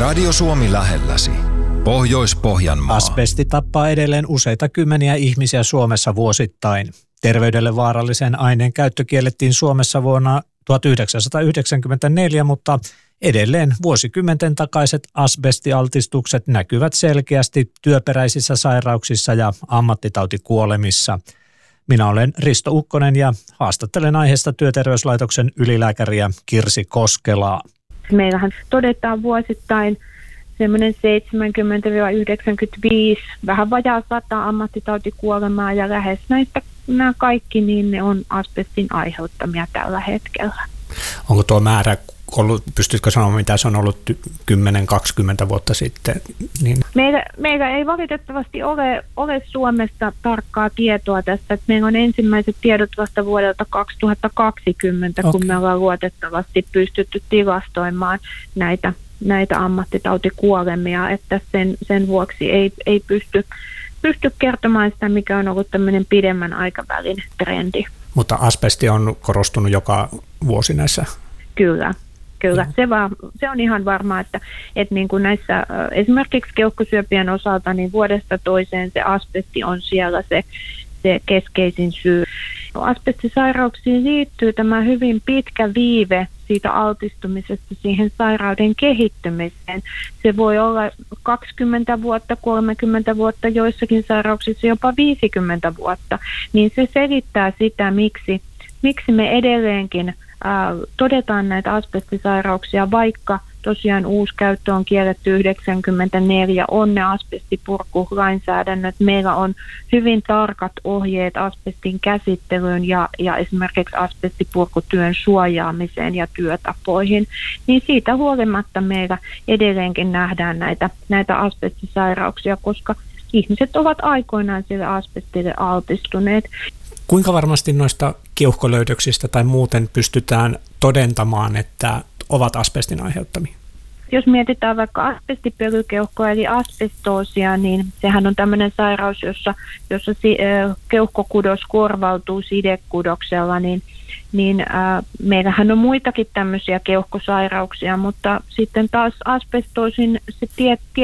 Radio Suomi lähelläsi. Pohjois-Pohjanmaa. Asbesti tappaa edelleen useita kymmeniä ihmisiä Suomessa vuosittain. Terveydelle vaarallisen aineen käyttö kiellettiin Suomessa vuonna 1994, mutta edelleen vuosikymmenten takaiset asbestialtistukset näkyvät selkeästi työperäisissä sairauksissa ja ammattitautikuolemissa. Minä olen Risto Ukkonen ja haastattelen aiheesta Työterveyslaitoksen ylilääkäriä Kirsi Koskelaa. Meillähän todetaan vuosittain semmoinen 70-95, vähän vajaa 100 ammattitautikuolemaa ja lähes näistä nämä kaikki, niin ne on asbestin aiheuttamia tällä hetkellä. Onko tuo määrä ollut, pystytkö sanomaan mitä se on ollut 10-20 vuotta sitten? Niin. Meillä ei valitettavasti ole Suomesta tarkkaa tietoa tästä. Että meillä on ensimmäiset tiedot vasta vuodelta 2020, kun me ollaan luotettavasti pystytty tilastoimaan näitä ammattitautikuolemia, että sen vuoksi ei pysty kertomaan sitä, mikä on ollut tämmöinen pidemmän aikavälin trendi. Mutta asbesti on korostunut joka vuosi näissä? Kyllä. Se on ihan varmaa, että niin kuin näissä esimerkiksi keuhkosyöpien osalta, niin vuodesta toiseen se asbesti on siellä se keskeisin syy. Asbestisairauksiin liittyy tämä hyvin pitkä viive siitä altistumisesta siihen sairauden kehittymiseen. Se voi olla 20 vuotta, 30 vuotta, joissakin sairauksissa jopa 50 vuotta. Niin se selittää sitä, miksi me edelleenkin todetaan näitä asbestisairauksia, vaikka tosiaan uusi käyttö on kielletty 94, on ne asbestipurkulainsäädännöt. Meillä on hyvin tarkat ohjeet asbestin käsittelyyn ja esimerkiksi asbestipurkutyön suojaamiseen ja työtapoihin. Niin siitä huolimatta meillä edelleenkin nähdään näitä asbestisairauksia, koska ihmiset ovat aikoinaan sille asbestille altistuneet. Kuinka varmasti noista keuhkolöydöksistä tai muuten pystytään todentamaan, että ovat asbestin aiheuttamia? Jos mietitään vaikka asbestipölykeuhkoa eli asbestoosia, niin sehän on tämmöinen sairaus, jossa keuhkokudos korvautuu sidekudoksella, niin meillähän on muitakin tämmöisiä keuhkosairauksia, mutta sitten taas asbestoosin se